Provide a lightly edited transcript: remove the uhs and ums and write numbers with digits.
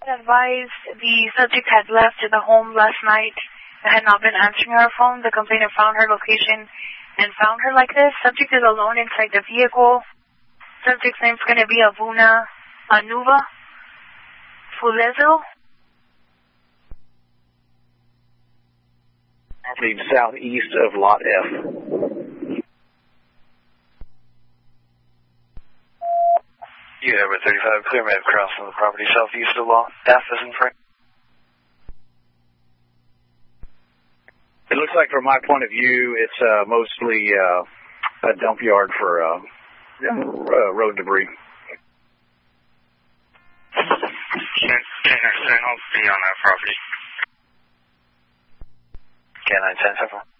Advised the subject had left the home last night and had not been answering her phone. The complainant found her location and found her like this. Subject is alone inside the vehicle. Subject's name's going to be Anuva Fulezo. Property southeast of Lot F. You have a 35 clear map cross from the property southeast of Lot F as in Frank. It looks like from my point of view, it's mostly a dump yard for road debris. I'll be on that property. Can I 10 7?